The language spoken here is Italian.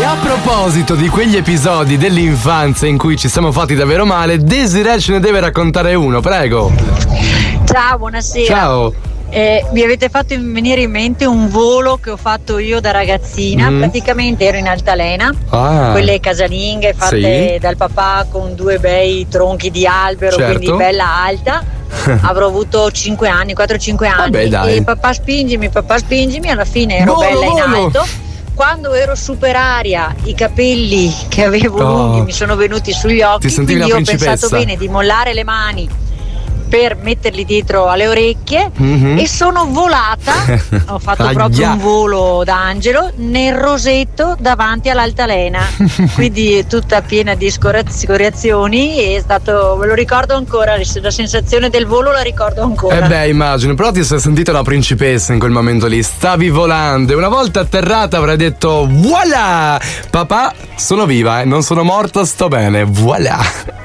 a proposito di quegli episodi dell'infanzia in cui ci siamo fatti davvero male, Desiree ce ne deve raccontare uno, prego. Ciao, buonasera. Ciao. Mi avete fatto venire in mente un volo che ho fatto io da ragazzina. Praticamente ero in altalena, quelle casalinghe fatte dal papà con 2 bei tronchi di albero, quindi bella alta. Avrò avuto 4-5 anni. Vabbè, dai. E papà spingimi, alla fine ero bella in alto. Quando ero super aria, i capelli che avevo lunghi mi sono venuti sugli occhi, quindi io ho pensato bene di mollare le mani per metterli dietro alle orecchie e sono volata, ho fatto proprio un volo d'angelo nel rosetto davanti all'altalena, quindi tutta piena di scoriazioni. È stato, me lo ricordo ancora, la sensazione del volo la ricordo ancora. Immagino, però ti sei sentita una principessa in quel momento lì, stavi volando e una volta atterrata avrai detto voilà, papà sono viva, non sono morta, sto bene, voilà.